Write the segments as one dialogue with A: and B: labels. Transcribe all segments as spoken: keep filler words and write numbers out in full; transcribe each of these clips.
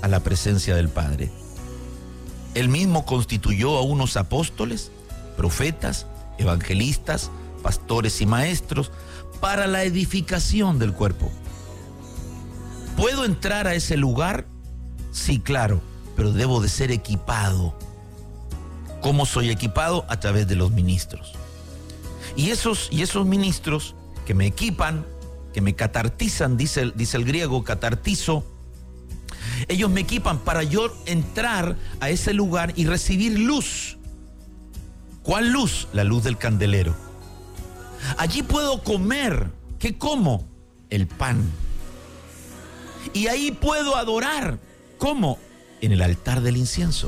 A: a la presencia del Padre. Él mismo constituyó a unos apóstoles, profetas, evangelistas, pastores y maestros para la edificación del cuerpo. ¿Puedo entrar a ese lugar? Sí, claro, pero debo de ser equipado. ¿Cómo soy equipado? A través de los ministros. Y esos, y esos ministros que me equipan, que me catartizan, dice el, dice el griego, catartizo, ellos me equipan para yo entrar a ese lugar y recibir luz. ¿Cuál luz? La luz del candelero. Allí puedo comer. ¿Qué como? El pan. Y ahí puedo adorar. ¿Cómo? En el altar del incienso.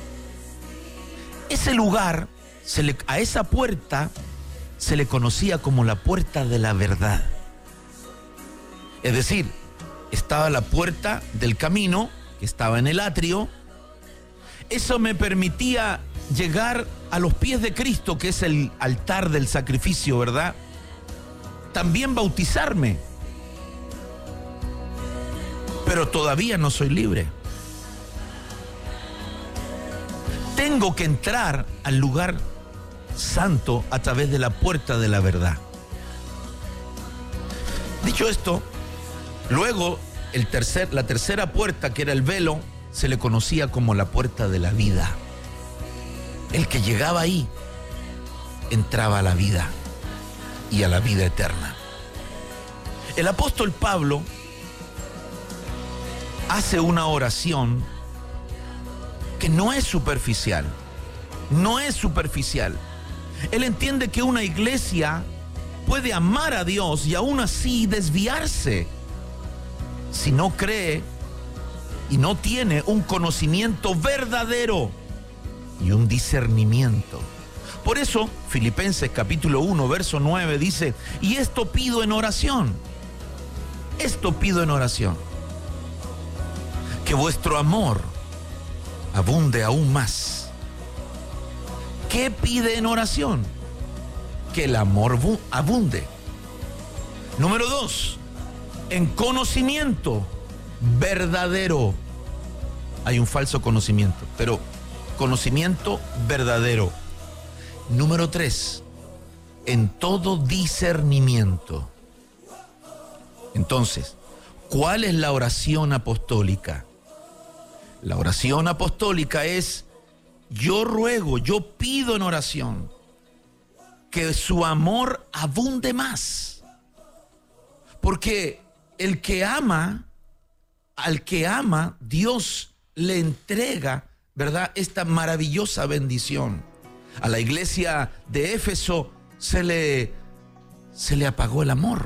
A: Ese lugar, se le, a esa puerta, se le conocía como la puerta de la verdad. Es decir, estaba la puerta del camino, que estaba en el atrio. Eso me permitía llegar a los pies de Cristo, que es el altar del sacrificio, ¿verdad? También bautizarme. Pero todavía no soy libre. Tengo que entrar al lugar santo a través de la puerta de la verdad. Dicho esto, luego el tercer, la tercera puerta, que era el velo, se le conocía como la puerta de la vida. El que llegaba ahí entraba a la vida y a la vida eterna. El apóstol Pablo hace una oración que no es superficial, no es superficial. Él entiende que una iglesia puede amar a Dios y aún así desviarse si no cree y no tiene un conocimiento verdadero y un discernimiento. Por eso, Filipenses capítulo uno, verso nueve dice, y esto pido en oración, esto pido en oración, que vuestro amor abunde aún más. ¿Qué pide en oración? Que el amor abunde. Número dos, en conocimiento verdadero. Hay un falso conocimiento, pero conocimiento verdadero. Número tres, en todo discernimiento. Entonces, ¿cuál es la oración apostólica? La oración apostólica es: yo ruego, yo pido en oración que su amor abunde más. Porque el que ama, al que ama, Dios le entrega, ¿verdad?, esta maravillosa bendición. A la iglesia de Éfeso se le, se le apagó el amor.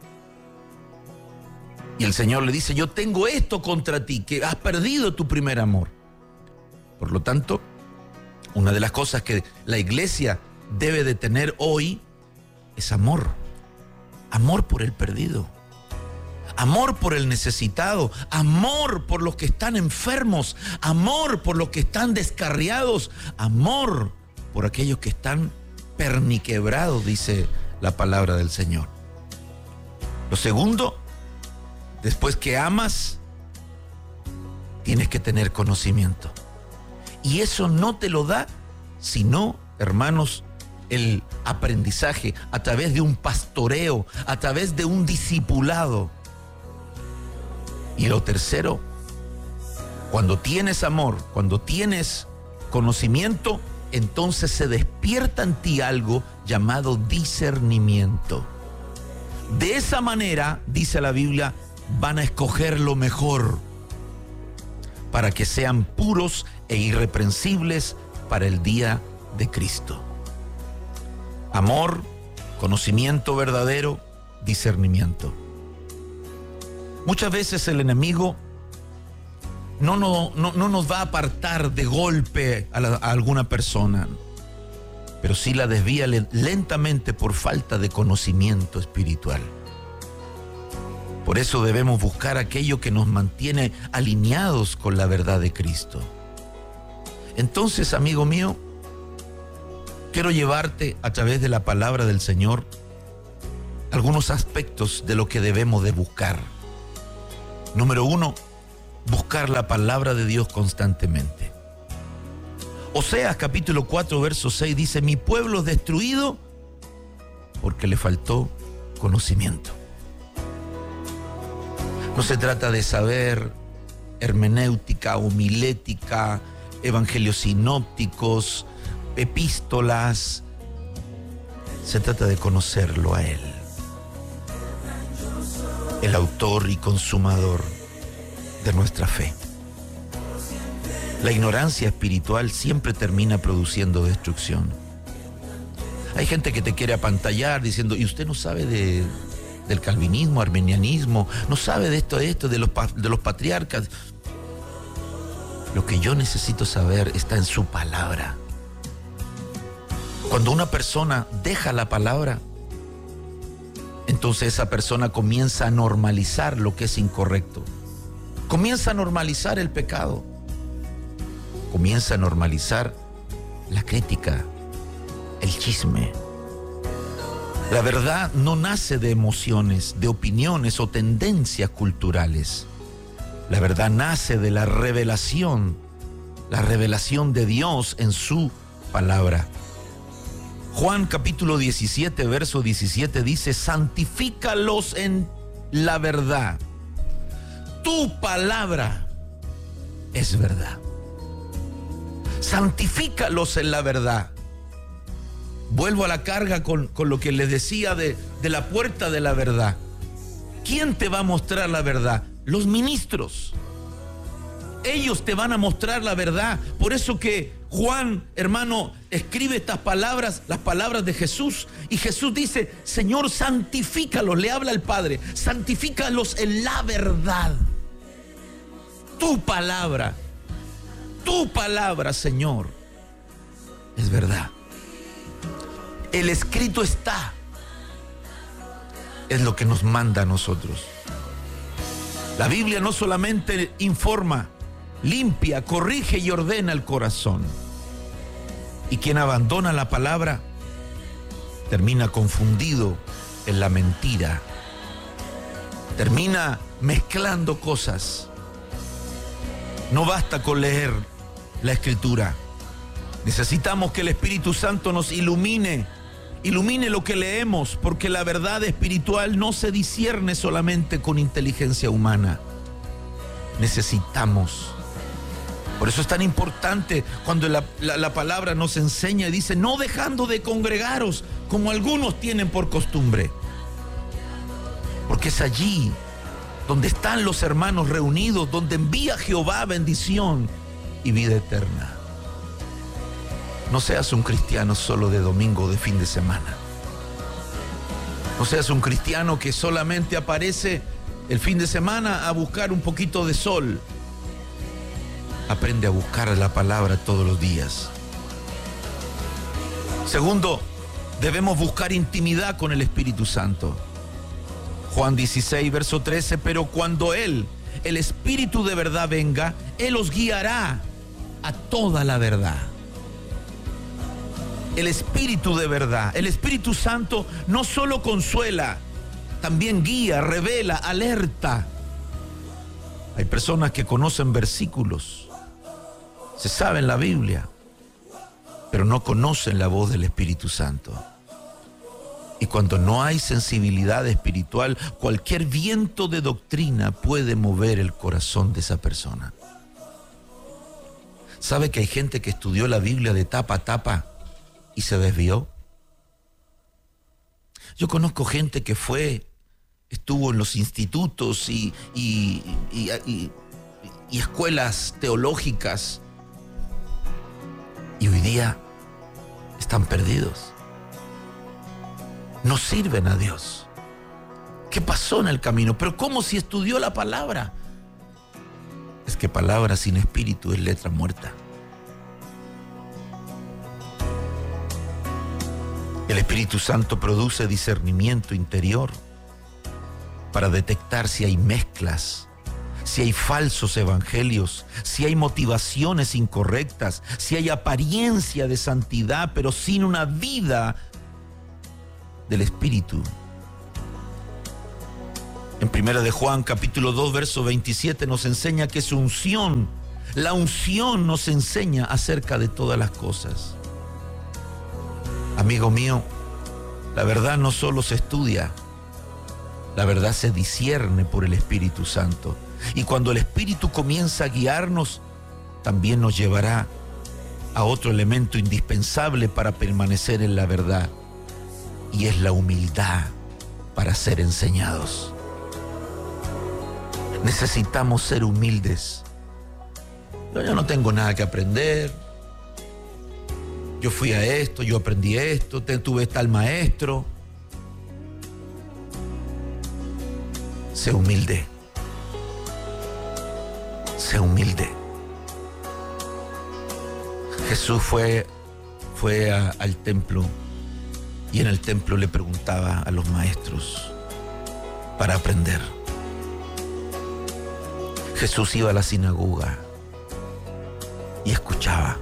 A: Y el Señor le dice: yo tengo esto contra ti, que has perdido tu primer amor. Por lo tanto, una de las cosas que la iglesia debe de tener hoy es amor. Amor por el perdido. Amor por el necesitado. Amor por los que están enfermos. Amor por los que están descarriados. Amor por aquellos que están perniquebrados, dice la palabra del Señor. Lo segundo, después que amas, tienes que tener conocimiento. Y eso no te lo da, sino, hermanos, el aprendizaje a través de un pastoreo, a través de un discipulado. Y lo tercero, cuando tienes amor, cuando tienes conocimiento, entonces se despierta en ti algo llamado discernimiento. De esa manera, dice la Biblia, van a escoger lo mejor para que sean puros e irreprensibles para el día de Cristo. Amor, conocimiento verdadero, discernimiento. Muchas veces el enemigo no, no, no, no nos va a apartar de golpe a, la, a alguna persona, pero sí la desvía lentamente por falta de conocimiento espiritual. Por eso debemos buscar aquello que nos mantiene alineados con la verdad de Cristo. Entonces, amigo mío, quiero llevarte a través de la palabra del Señor algunos aspectos de lo que debemos de buscar. Número uno, buscar la palabra de Dios constantemente. Oseas capítulo cuatro, verso seis dice: mi pueblo es destruido porque le faltó conocimiento. No se trata de saber hermenéutica, homilética, evangelios sinópticos, epístolas. Se trata de conocerlo a Él, el autor y consumador de nuestra fe. La ignorancia espiritual siempre termina produciendo destrucción. Hay gente que te quiere apantallar diciendo: y usted no sabe de, del calvinismo, armenianismo, no sabe de esto, de esto, de los, de los patriarcas. Lo que yo necesito saber está en su palabra. Cuando una persona deja la palabra, entonces esa persona comienza a normalizar lo que es incorrecto. Comienza a normalizar el pecado. Comienza a normalizar la crítica, el chisme. La verdad no nace de emociones, de opiniones o tendencias culturales. La verdad nace de la revelación, la revelación de Dios en su palabra. Juan capítulo diecisiete, verso diecisiete dice: santifícalos en la verdad. Tu palabra es verdad. Santifícalos en la verdad. Vuelvo a la carga con, con lo que les decía de, de la puerta de la verdad. ¿Quién te va a mostrar la verdad? Los ministros. Ellos te van a mostrar la verdad. Por eso que Juan, hermano, escribe estas palabras, las palabras de Jesús. Y Jesús dice: Señor, santifícalos. Le habla al Padre: santifícalos en la verdad. Tu palabra, tu palabra, Señor, es verdad. El escrito está. Es lo que nos manda a nosotros. La Biblia no solamente informa, limpia, corrige y ordena el corazón. Y quien abandona la palabra termina confundido en la mentira. Termina mezclando cosas. No basta con leer la Escritura. Necesitamos que el Espíritu Santo nos ilumine. Ilumine lo que leemos, porque la verdad espiritual no se discierne solamente con inteligencia humana. Necesitamos. Por eso es tan importante cuando la, la, la palabra nos enseña y dice: no dejando de congregaros, como algunos tienen por costumbre. Porque es allí donde están los hermanos reunidos, donde envía Jehová bendición y vida eterna. No seas un cristiano solo de domingo o de fin de semana. No seas un cristiano que solamente aparece el fin de semana a buscar un poquito de sol. Aprende a buscar la palabra todos los días. Segundo, debemos buscar intimidad con el Espíritu Santo. Juan dieciséis, verso trece: pero cuando Él, el Espíritu de verdad, venga, Él os guiará a toda la verdad. El Espíritu de verdad, el Espíritu Santo no solo consuela, también guía, revela, alerta. Hay personas que conocen versículos, se saben la Biblia, pero no conocen la voz del Espíritu Santo. Y cuando no hay sensibilidad espiritual, cualquier viento de doctrina puede mover el corazón de esa persona. ¿Sabe que hay gente que estudió la Biblia de tapa a tapa y se desvió? Yo conozco gente que fue, estuvo en los institutos y, y, y, y, y escuelas teológicas y hoy día están perdidos. No sirven a Dios. ¿Qué pasó en el camino? Pero ¿cómo si estudió la palabra? Es que palabra sin espíritu es letra muerta. El Espíritu Santo produce discernimiento interior para detectar si hay mezclas, si hay falsos evangelios, si hay motivaciones incorrectas, si hay apariencia de santidad, pero sin una vida del Espíritu. En Primera de Juan, capítulo dos, verso veintisiete, nos enseña que su unción, la unción nos enseña acerca de todas las cosas. Amigo mío, la verdad no solo se estudia, la verdad se discierne por el Espíritu Santo. Y cuando el Espíritu comienza a guiarnos, también nos llevará a otro elemento indispensable para permanecer en la verdad, y es la humildad para ser enseñados. Necesitamos ser humildes. Yo, yo no tengo nada que aprender. Yo fui a esto, yo aprendí esto, tuve tal maestro. Sé humilde. Sé humilde. Jesús fue, fue a, al templo y en el templo le preguntaba a los maestros para aprender. Jesús iba a la sinagoga y escuchaba.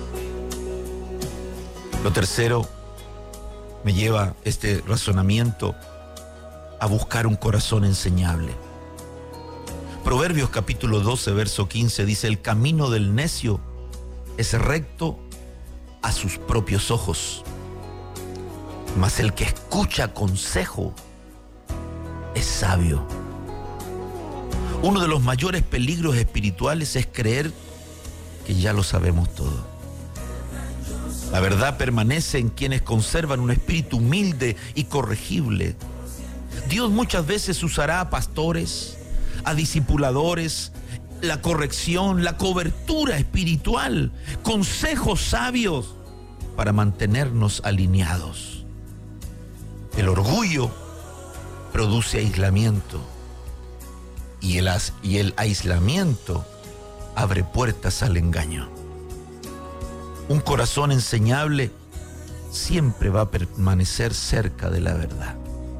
A: Lo tercero me lleva este razonamiento a buscar un corazón enseñable. Proverbios capítulo doce, verso quince dice: el camino del necio es recto a sus propios ojos, mas el que escucha consejo es sabio. Uno de los mayores peligros espirituales es creer que ya lo sabemos todo. La verdad permanece en quienes conservan un espíritu humilde y corregible. Dios muchas veces usará a pastores, a discipuladores, la corrección, la cobertura espiritual, consejos sabios para mantenernos alineados. El orgullo produce aislamiento y el, y el aislamiento abre puertas al engaño. Un corazón enseñable siempre va a permanecer cerca de la verdad.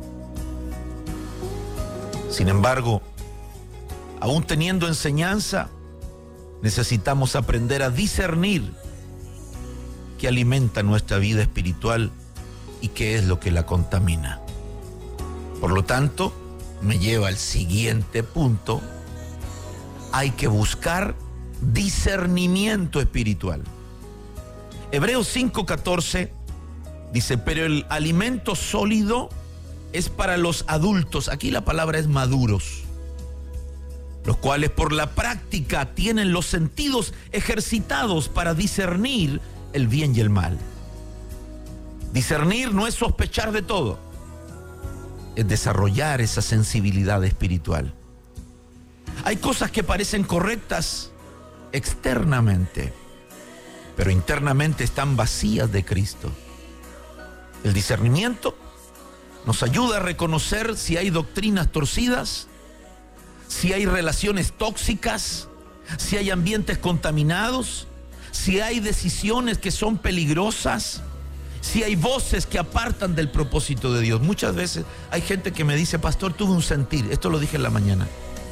A: Sin embargo, aún teniendo enseñanza, necesitamos aprender a discernir qué alimenta nuestra vida espiritual y qué es lo que la contamina. Por lo tanto, me lleva al siguiente punto: hay que buscar discernimiento espiritual. Hebreos cinco catorce dice: pero el alimento sólido es para los adultos, aquí la palabra es maduros, los cuales por la práctica tienen los sentidos ejercitados para discernir el bien y el mal. Discernir no es sospechar de todo, es desarrollar esa sensibilidad espiritual. Hay cosas que parecen correctas externamente, pero internamente están vacías de Cristo. El discernimiento nos ayuda a reconocer si hay doctrinas torcidas, si hay relaciones tóxicas, si hay ambientes contaminados, si hay decisiones que son peligrosas, si hay voces que apartan del propósito de Dios. Muchas veces hay gente que me dice: pastor, tuve un sentir. Esto lo dije en la mañana.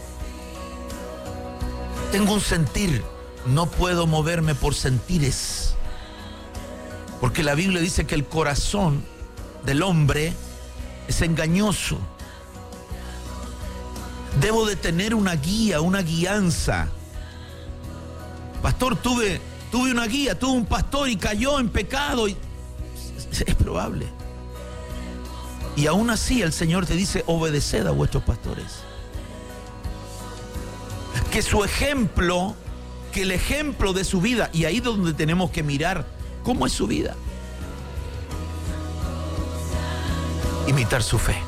A: Tengo un sentir. No puedo moverme por sentires, porque la Biblia dice que el corazón del hombre es engañoso. Debo de tener una guía, una guianza. Pastor, tuve, tuve una guía, tuve un pastor y cayó en pecado. Y es probable. Y aún así el Señor te dice: obedeced a vuestros pastores. Que su ejemplo, que el ejemplo de su vida, y ahí es donde tenemos que mirar cómo es su vida. Imitar su fe.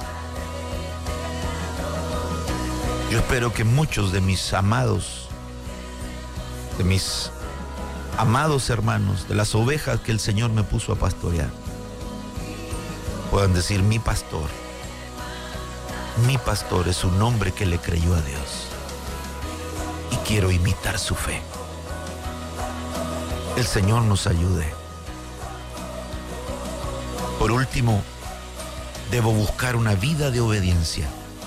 A: Yo espero que muchos de mis amados, de mis amados hermanos, de las ovejas que el Señor me puso a pastorear, puedan decir: mi pastor, mi pastor es un hombre que le creyó a Dios y quiero imitar su fe. El Señor nos ayude. Por último, debo buscar una vida de obediencia.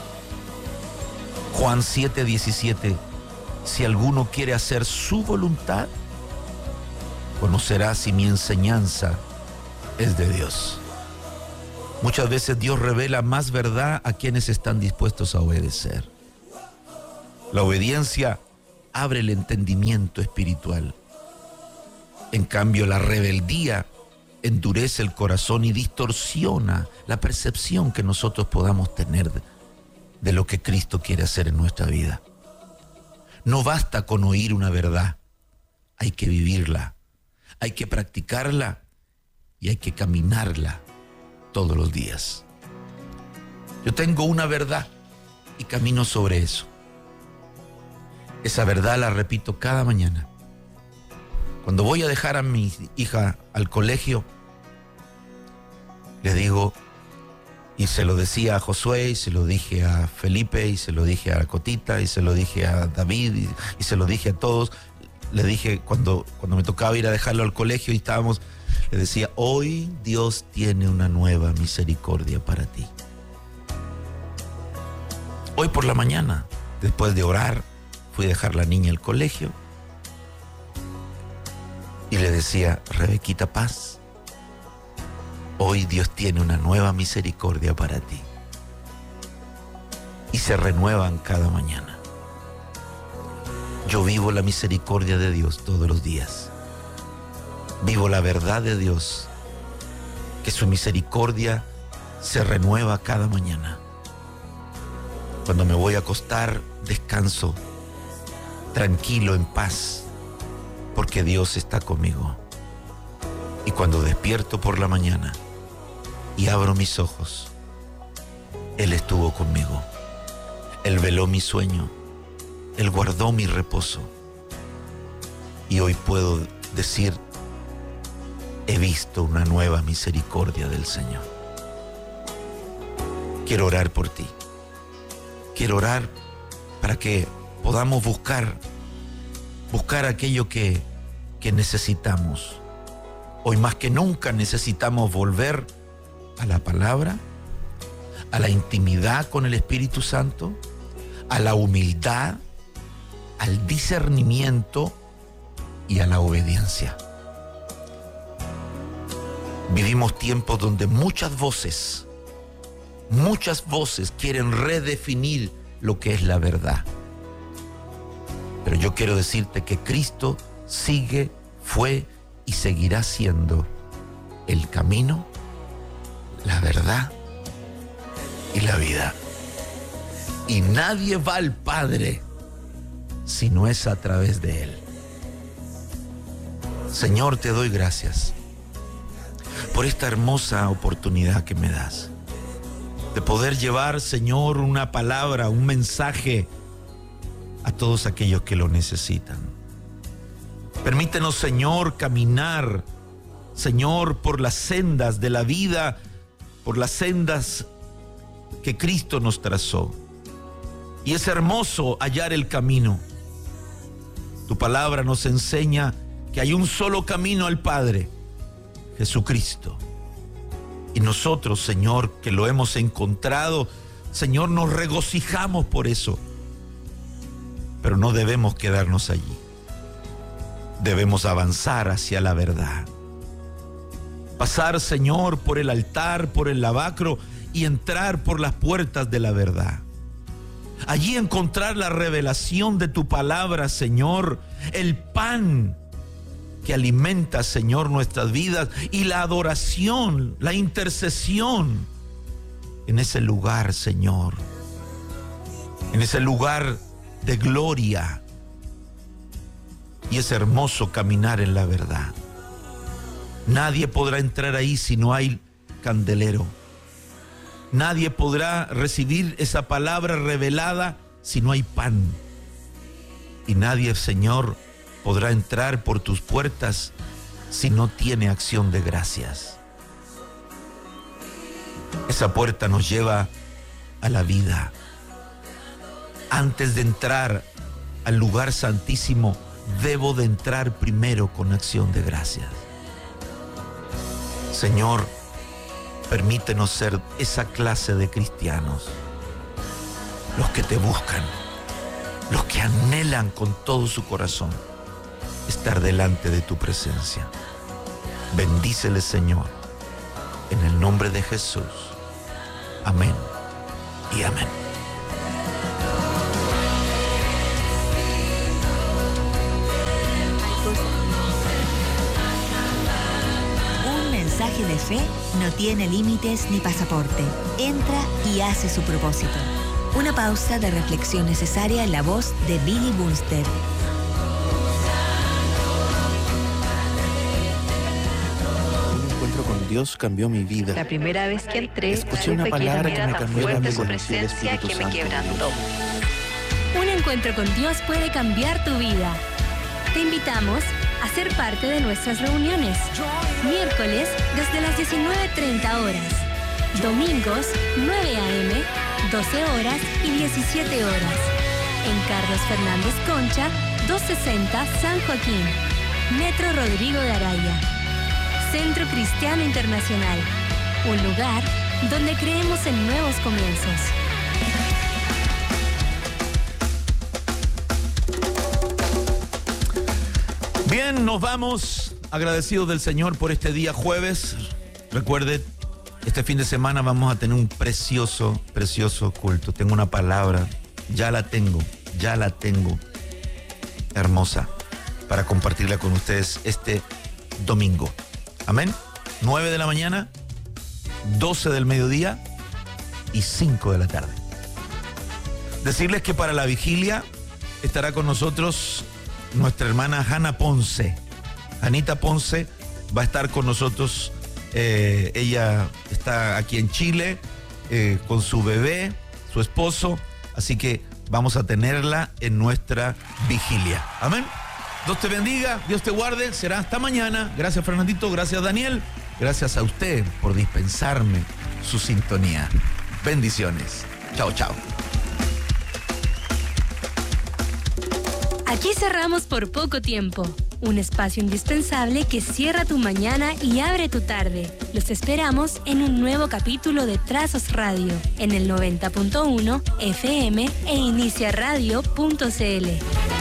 A: Juan siete diecisiete: si alguno quiere hacer su voluntad, conocerá si mi enseñanza es de Dios. Muchas veces Dios revela más verdad a quienes están dispuestos a obedecer. La obediencia abre el entendimiento espiritual. En cambio, la rebeldía endurece el corazón y distorsiona la percepción que nosotros podamos tener de, de lo que Cristo quiere hacer en nuestra vida. No basta con oír una verdad, hay que vivirla, hay que practicarla y hay que caminarla todos los días. Yo tengo una verdad y camino sobre eso. Esa verdad la repito cada mañana. Cuando voy a dejar a mi hija al colegio, le digo, y se lo decía a Josué, y se lo dije a Felipe, y se lo dije a Cotita, y se lo dije a David, y, y se lo dije a todos. Le dije cuando, cuando me tocaba ir a dejarlo al colegio y estábamos, le decía, hoy Dios tiene una nueva misericordia para ti. Hoy por la mañana, después de orar, fui a dejar a la niña al colegio y le decía, Rebequita Paz, hoy Dios tiene una nueva misericordia para ti. Y se renuevan cada mañana. Yo vivo la misericordia de Dios todos los días. Vivo la verdad de Dios, que su misericordia se renueva cada mañana. Cuando me voy a acostar, descanso tranquilo, en paz, porque Dios está conmigo. Y cuando despierto por la mañana y abro mis ojos, Él estuvo conmigo. Él veló mi sueño, Él guardó mi reposo. Y hoy puedo decir, he visto una nueva misericordia del Señor. Quiero orar por ti. Quiero orar para que podamos buscar, buscar aquello que, que necesitamos. Hoy más que nunca necesitamos volver a la palabra, a la intimidad con el Espíritu Santo, a la humildad, al discernimiento y a la obediencia. Vivimos tiempos donde muchas voces, muchas voces quieren redefinir lo que es la verdad. Pero yo quiero decirte que Cristo sigue, fue y seguirá siendo el camino, la verdad y la vida. Y nadie va al Padre si no es a través de Él. Señor, te doy gracias por esta hermosa oportunidad que me das de poder llevar, Señor, una palabra, un mensaje a todos aquellos que lo necesitan. Permítenos, Señor, caminar, Señor, por las sendas de la vida, por las sendas que Cristo nos trazó. Y es hermoso hallar el camino. Tu palabra nos enseña que hay un solo camino al Padre, Jesucristo. Y nosotros, Señor, que lo hemos encontrado, Señor, nos regocijamos por eso. Pero no debemos quedarnos allí. Debemos avanzar hacia la verdad. Pasar, Señor, por el altar, por el lavacro y entrar por las puertas de la verdad. Allí encontrar la revelación de tu palabra, Señor, el pan que alimenta, Señor, nuestras vidas y la adoración, la intercesión en ese lugar, Señor, en ese lugar de gloria. Y es hermoso caminar en la verdad. Nadie podrá entrar ahí si no hay candelero. Nadie podrá recibir esa palabra revelada si no hay pan. Y nadie, Señor, podrá entrar por tus puertas si no tiene acción de gracias. Esa puerta nos lleva a la vida. Antes de entrar al lugar santísimo, debo de entrar primero con acción de gracias. Señor, permítenos ser esa clase de cristianos, los que te buscan, los que anhelan con todo su corazón estar delante de tu presencia. Bendíceles, Señor, en el nombre de Jesús. Amén y amén.
B: Un mensaje de fe no tiene límites ni pasaporte. Entra y hace su propósito. Una pausa de reflexión necesaria en la voz de Billy Bunster.
C: Un encuentro con Dios cambió mi vida.
D: La primera vez que entré,
C: Escuché una palabra que me cambió la vida.
D: su presencia que me quebrantó.
E: Un encuentro con Dios puede cambiar tu vida. Te invitamos a ser parte de nuestras reuniones. Miércoles desde las diecinueve treinta horas. Domingos nueve a eme, doce horas y diecisiete horas. En Carlos Fernández Concha, doscientos sesenta San Joaquín. Metro Rodrigo de Araya. Centro Cristiano Internacional. Un lugar donde creemos en nuevos comienzos.
A: Bien, nos vamos agradecidos del Señor por este día jueves. Recuerde, este fin de semana vamos a tener un precioso, precioso culto. Tengo una palabra, ya la tengo, ya la tengo, hermosa, para compartirla con ustedes este domingo. Amén. nueve de la mañana, doce del mediodía y cinco de la tarde. Decirles que para la vigilia estará con nosotros nuestra hermana Hanna Ponce. Anita Ponce va a estar con nosotros. Eh, ella está aquí en Chile eh, con su bebé, su esposo. Así que vamos a tenerla en nuestra vigilia. Amén. Dios te bendiga, Dios te guarde. Será hasta mañana. Gracias, Fernandito. Gracias, Daniel. Gracias a usted por dispensarme su sintonía. Bendiciones. Chao, chao.
E: Aquí cerramos por poco tiempo. Un espacio indispensable que cierra tu mañana y abre tu tarde. Los esperamos en un nuevo capítulo de Trazos Radio, en el noventa punto uno efe eme e iniciaradio punto ce ele.